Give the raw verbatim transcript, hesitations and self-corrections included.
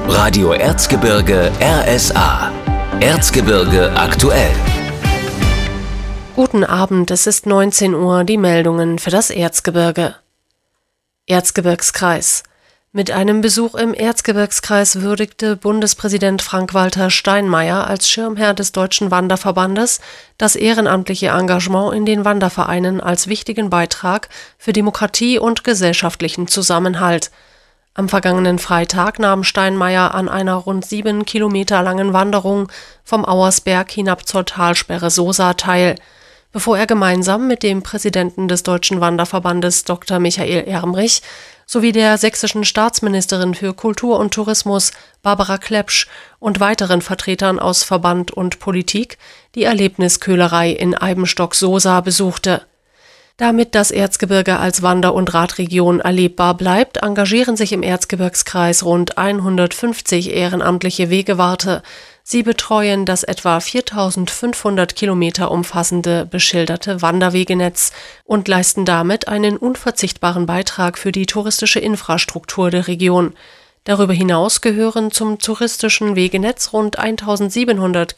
Radio Erzgebirge R S A. Erzgebirge aktuell. Guten Abend, es ist neunzehn Uhr, die Meldungen für das Erzgebirge. Erzgebirgskreis. Mit einem Besuch im Erzgebirgskreis würdigte Bundespräsident Frank-Walter Steinmeier als Schirmherr des Deutschen Wanderverbandes das ehrenamtliche Engagement in den Wandervereinen als wichtigen Beitrag für Demokratie und gesellschaftlichen Zusammenhalt. Am vergangenen Freitag nahm Steinmeier an einer rund sieben Kilometer langen Wanderung vom Auersberg hinab zur Talsperre Sosa teil, bevor er gemeinsam mit dem Präsidenten des Deutschen Wanderverbandes Doktor Michael Ermrich sowie der sächsischen Staatsministerin für Kultur und Tourismus Barbara Klepsch und weiteren Vertretern aus Verband und Politik die Erlebnisköhlerei in Eibenstock-Sosa besuchte. Damit das Erzgebirge als Wander- und Radregion erlebbar bleibt, engagieren sich im Erzgebirgskreis rund hundertfünfzig ehrenamtliche Wegewarte. Sie betreuen das etwa viertausendfünfhundert Kilometer umfassende beschilderte Wanderwegenetz und leisten damit einen unverzichtbaren Beitrag für die touristische Infrastruktur der Region. Darüber hinaus gehören zum touristischen Wegenetz rund eintausendsiebenhundert